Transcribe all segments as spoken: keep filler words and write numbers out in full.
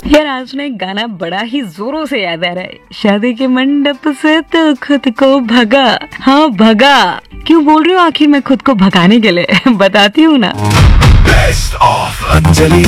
यार आज ना एक गाना बड़ा ही जोरों से याद आ रहा है। शादी के मंडप से तो खुद को भगा, हाँ भगा। क्यों बोल रही हूँ आखिर मैं खुद को भगाने के लिए? बताती हूँ ना। Best of Anjali.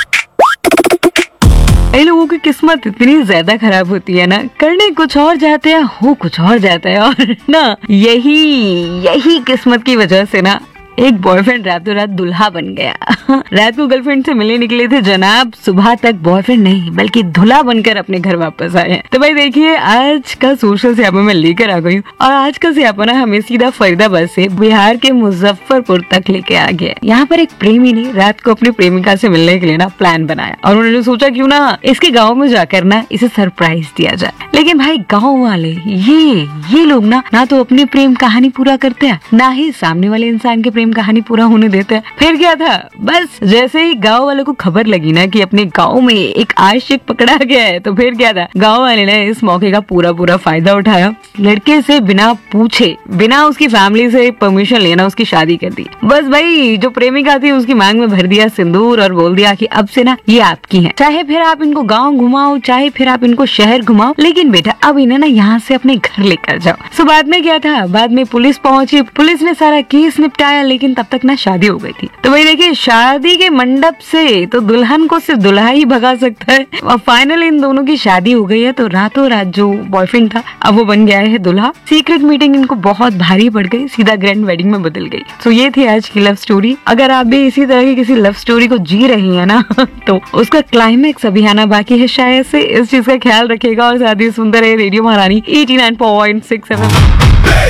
कई लोगों की किस्मत इतनी ज्यादा खराब होती है ना, करने कुछ और जाते हैं, हो कुछ और जाता है। और ना यही यही किस्मत की वजह से ना एक बॉयफ्रेंड रातों रात दुल्हा बन गया। रात को गर्लफ्रेंड से मिलने निकले थे जनाब, सुबह तक बॉयफ्रेंड नहीं बल्कि दूल्हा बनकर अपने घर वापस आए। तो भाई देखिए आज का सोशल स्यापा मैं लेकर आ गई हूँ, और आज का स्यापा ना हमें सीधा फरीदाबाद से बिहार के मुजफ्फरपुर तक लेके आ गया। यहाँ पर एक प्रेमी ने रात को अपनी प्रेमिका से मिलने के लिए ना प्लान बनाया, और उन्होंने सोचा क्यों ना इसके गाँव में जाकर ना इसे सरप्राइज दिया जाए। लेकिन भाई गाँव वाले ये ये लोग ना ना तो अपनी प्रेम कहानी पूरा करते हैं, ना ही सामने वाले इंसान के कहानी पूरा होने देते हैं। फिर क्या था, बस जैसे ही गांव वालों को खबर लगी ना कि अपने गांव में एक आशिक पकड़ा गया है, तो फिर क्या था, गांव वाले ने इस मौके का पूरा पूरा फायदा उठाया। लड़के से बिना पूछे, बिना उसकी फैमिली से परमिशन लेना उसकी शादी कर दी। बस भाई जो प्रेमिका थी उसकी मांग में भर दिया सिंदूर और बोल दिया कि अब से ना ये आपकी है, चाहे फिर आप इनको गाँव घुमाओ, चाहे फिर आप इनको शहर घुमाओ, लेकिन बेटा अब इन्हें ना यहाँ से अपने घर लेकर जाओ। सो बाद में क्या था, बाद में पुलिस पहुंची, पुलिस ने सारा केस निपटाया, लेकिन तब तक ना शादी हो गई थी। तो भाई देखिए शादी के मंडप से तो दुल्हन को सिर्फ दुल्हा ही भगा सकता है, और फाइनल इन दोनों की शादी हो गई है। तो रातों रात जो बॉयफ्रेंड था अब वो बन गया है दुल्हा। सीक्रेट मीटिंग इनको बहुत भारी पड़ गई, सीधा ग्रैंड वेडिंग में बदल गई। तो ये थी आज की लव स्टोरी। अगर आप भी इसी तरह की किसी लव स्टोरी को जी रही है ना तो उसका क्लाइमेक्स अभी आना बाकी है शायद से। इस चीज का ख्याल रखेगा और साथ ही सुंदर है रेडियो महारानी eighty nine point six F M.